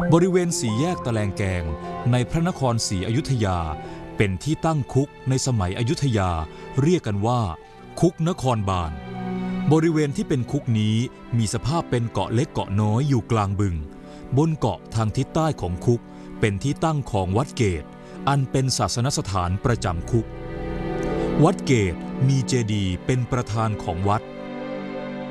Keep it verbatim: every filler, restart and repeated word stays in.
บริเวณสี่แยกตะแลงแกงในพระนครศรีอยุธยาเป็นที่ตั้งคุกในสมัยอยุธยาเรียกกันว่าคุกนครบาลบริเวณที่เป็นคุกนี้มีสภาพเป็นเกาะเล็กเกาะน้อยอยู่กลางบึงบนเกาะทางทิศใต้ของคุกเป็นที่ตั้งของวัดเกตอันเป็นศาสนสถานประจำคุกวัดเกตมีเจดีย์เป็นประธานของวัด